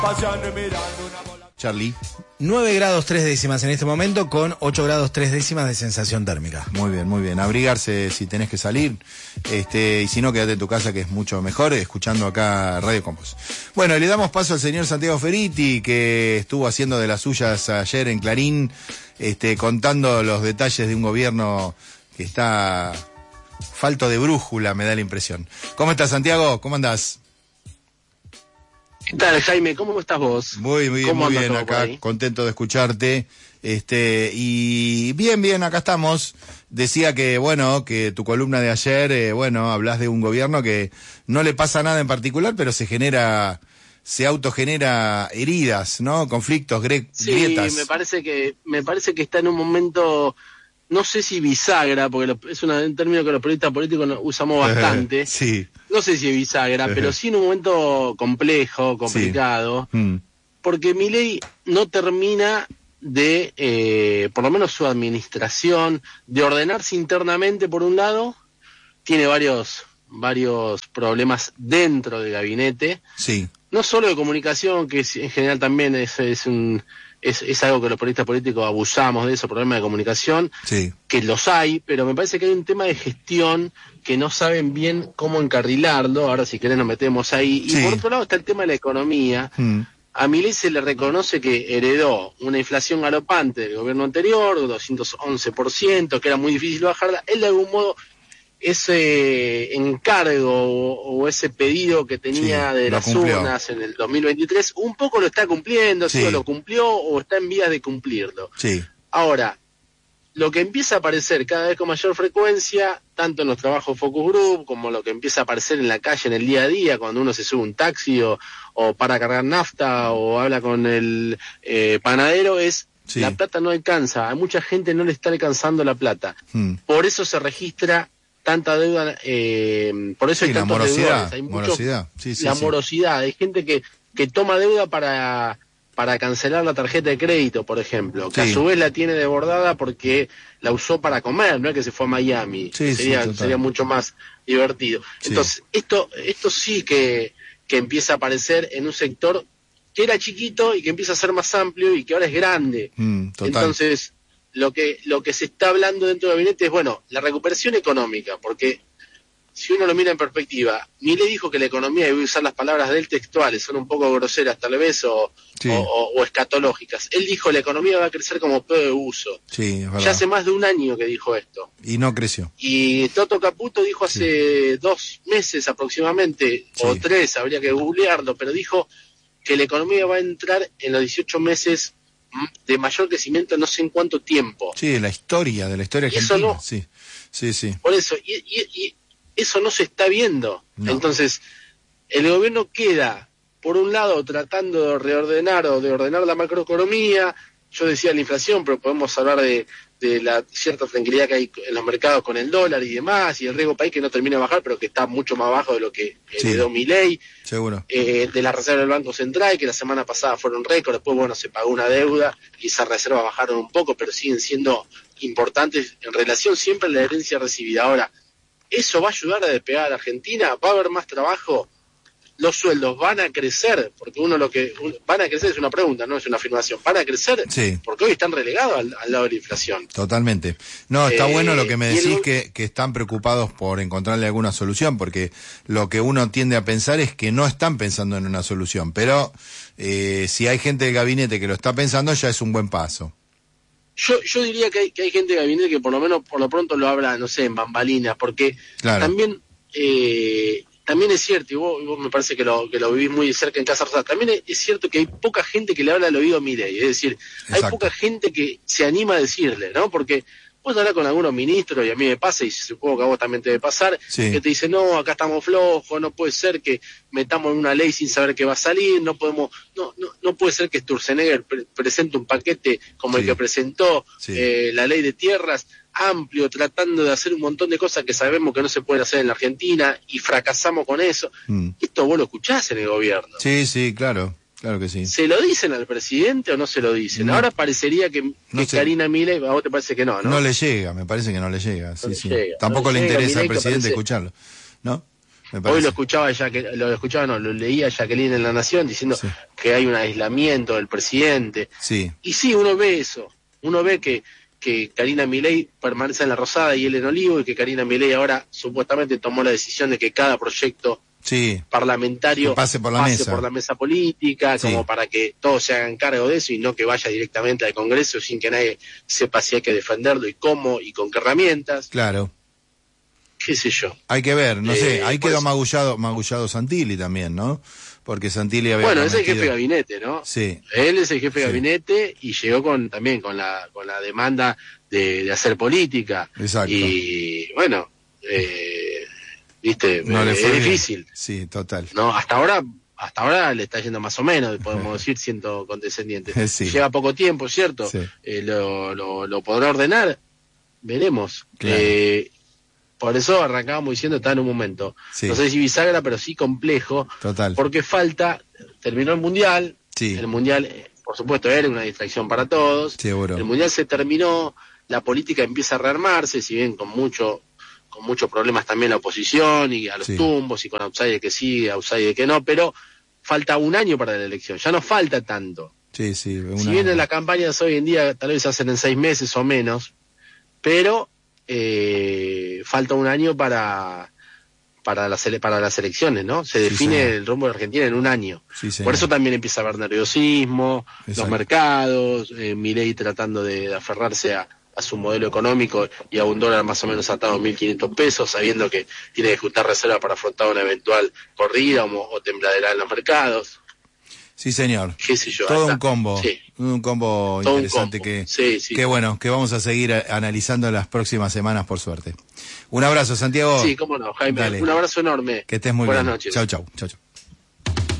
Charlie. 9 grados 3 décimas en este momento, con 8 grados 3 décimas de sensación térmica. Muy bien, muy bien. Abrigarse si tenés que salir, y si no, quédate en tu casa, que es mucho mejor, escuchando acá Radio Compost. Bueno, le damos paso al señor Santiago Feriti, que estuvo haciendo de las suyas ayer en Clarín, contando los detalles de un gobierno que está falto de brújula, me da la impresión. ¿Cómo estás, Santiago? ¿Cómo andás? ¿Qué tal, Jaime? ¿Cómo estás vos? Muy bien, acá contento de escucharte. Y bien, acá estamos. Decía que, bueno, que tu columna de ayer, hablas de un gobierno que no le pasa nada en particular, pero se autogenera heridas, ¿no? Conflictos, grietas. Sí, me parece que está en un momento, no sé si bisagra, porque es un término que los periodistas políticos usamos bastante. Sí. No sé si es bisagra, pero sí en un momento complejo, complicado, porque Milei no termina de, por lo menos su administración, de ordenarse internamente por un lado. Tiene varios problemas dentro del gabinete. Sí. No solo de comunicación, que en general también es algo que los periodistas políticos abusamos de eso, problemas de comunicación, sí, que los hay, pero me parece que hay un tema de gestión que no saben bien cómo encarrilarlo. Ahora, si querés, nos metemos ahí. Sí. Y por otro lado está el tema de la economía. A Milei se le reconoce que heredó una inflación galopante del gobierno anterior, 211%, que era muy difícil bajarla. Él, de algún modo, ese encargo o ese pedido que tenía de las urnas en el 2023, un poco lo está cumpliendo, sí, o lo cumplió o está en vías de cumplirlo. Sí. Ahora, lo que empieza a aparecer cada vez con mayor frecuencia, tanto en los trabajos Focus Group, como lo que empieza a aparecer en la calle en el día a día, cuando uno se sube un taxi o para cargar nafta o habla con el panadero, es la plata no alcanza. A mucha gente no le está alcanzando la plata. Por eso se registra tanta deuda, por eso hay tantos deudores. Hay morosidad. Morosidad. Hay gente que toma deuda para cancelar la tarjeta de crédito, por ejemplo, que a su vez la tiene desbordada porque la usó para comer, no es que se fue a Miami. Sería mucho más divertido. Entonces, esto sí que empieza a aparecer en un sector que era chiquito y que empieza a ser más amplio y que ahora es grande. Entonces, lo que se está hablando dentro del gabinete es, bueno, la recuperación económica, porque si uno lo mira en perspectiva, Milei dijo que la economía, y voy a usar las palabras de él textuales, son un poco groseras tal vez o escatológicas. Él dijo la economía va a crecer como pedo de uso. Sí, es verdad. Ya hace más de un año que dijo esto. Y no creció. Y Toto Caputo dijo hace 2 meses aproximadamente, o 3, habría que googlearlo, pero dijo que la economía va a entrar en los 18 meses de mayor crecimiento no sé en cuánto tiempo. Sí, de la historia argentina. Eso no. Sí. Por eso, y eso no se está viendo. No. Entonces, el gobierno queda, por un lado, tratando de reordenar o de ordenar la macroeconomía. Yo decía la inflación, pero podemos hablar de la cierta tranquilidad que hay en los mercados con el dólar y demás, y el riesgo país que no termina de bajar, pero que está mucho más bajo de lo que heredó Milei. Seguro. De la reserva del Banco Central, que la semana pasada fueron récord, después, se pagó una deuda y esas reservas bajaron un poco, pero siguen siendo importantes en relación siempre a la herencia recibida. Ahora, ¿eso va a ayudar a despegar a la Argentina? ¿Va a haber más trabajo? ¿Los sueldos van a crecer? Porque van a crecer es una pregunta, no es una afirmación. ¿Van a crecer? Sí. Porque hoy están relegados al lado de la inflación. Totalmente. No, está bueno lo que me decís, que están preocupados por encontrarle alguna solución, porque lo que uno tiende a pensar es que no están pensando en una solución. Pero si hay gente del gabinete que lo está pensando, ya es un buen paso. Yo diría que hay gente de gabinete que por lo menos por lo pronto lo habla, no sé, en bambalinas, porque también es cierto, y vos me parece que lo vivís muy cerca en Casa Rosada, también es cierto que hay poca gente que le habla al oído a Milei, es decir, hay poca gente que se anima a decirle, ¿no? Porque vos hablás con algunos ministros, y a mí me pasa, y supongo que a vos también te debe pasar, que te dicen, no, acá estamos flojos, no puede ser que metamos en una ley sin saber qué va a salir, no puede ser que Sturzenegger presente un paquete como el que presentó, la ley de tierras, amplio, tratando de hacer un montón de cosas que sabemos que no se pueden hacer en la Argentina, y fracasamos con eso. Esto vos lo escuchás en el gobierno. Sí, claro que sí. ¿Se lo dicen al presidente o no se lo dicen? No. Ahora parecería que Karina Milei, a vos te parece que no. No le llega, me parece que no le llega. Llega, Tampoco le interesa al presidente parece... escucharlo, ¿no? Hoy lo escuchaba lo leía Jacqueline en La Nación diciendo que hay un aislamiento del presidente. Sí. Y sí, uno ve eso. Uno ve que Karina Milei permanece en la Rosada y él en Olivo, y que Karina Milei ahora supuestamente tomó la decisión de que cada proyecto parlamentario pase por la mesa política, como para que todos se hagan cargo de eso y no que vaya directamente al Congreso sin que nadie sepa si hay que defenderlo y cómo y con qué herramientas. Claro. Qué sé yo. Hay que ver, no sé, ahí quedó magullado Santilli también, ¿no? Porque Santilli había es el jefe de gabinete, ¿no? Sí. Él es el jefe de gabinete y llegó también con la demanda de hacer política. Exacto. Y bueno, viste, es difícil. Sí, total. No, hasta ahora le está yendo más o menos, podemos decir, siendo condescendiente. Sí. Lleva poco tiempo, ¿cierto? Sí. Lo podrá ordenar, veremos. Claro. Por eso arrancábamos diciendo, está en un momento, no sé si bisagra, pero sí complejo. Total. Porque terminó el Mundial. Sí. El Mundial, por supuesto, era una distracción para todos. Seguro. El Mundial se terminó, la política empieza a rearmarse, si bien con muchos problemas también la oposición y a los tumbos y con outsider que sí, outsider que no, pero falta un año para la elección, ya no falta tanto. Sí. Si bien en las campañas hoy en día tal vez se hacen en 6 meses o menos, pero falta un año para las elecciones, ¿no? Se define el rumbo de Argentina en un año. Sí, por eso también empieza a haber nerviosismo, los mercados, Milei tratando de aferrarse a su modelo económico y a un dólar más o menos atado a 1.500 pesos, sabiendo que tiene que juntar reserva para afrontar una eventual corrida o tembladera en los mercados. Sí, señor. ¿Qué sé yo? Todo un combo. Sí. Un combo interesante que bueno, que vamos a seguir analizando en las próximas semanas, por suerte. Un abrazo, Santiago. Sí, cómo no, Jaime. Dale. Un abrazo enorme. Que estés muy Buenas bien. noches. Chau.